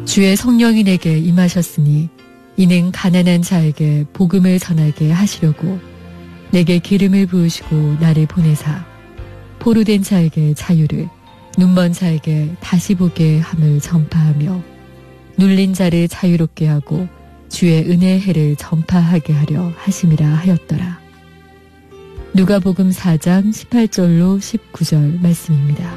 주의 성령이 내게 임하셨으니 이는 가난한 자에게 복음을 전하게 하시려고 내게 기름을 부으시고 나를 보내사 포로된 자에게 자유를, 눈먼 자에게 다시 보게 함을 전파하며 눌린 자를 자유롭게 하고 주의 은혜의 해를 전파하게 하려 하심이라 하였더라. 누가복음 4장 18절로 19절 말씀입니다.